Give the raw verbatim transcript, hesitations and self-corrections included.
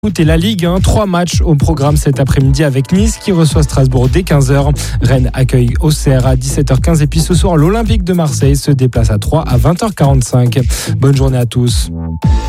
Foot et la Ligue un, trois matchs au programme cet après-midi avec Nice qui reçoit Strasbourg dès quinze heures. Rennes accueille Auxerre à dix-sept heures quinze et puis ce soir l'Olympique de Marseille se déplace à Troyes à vingt heures quarante-cinq. Bonne journée à tous.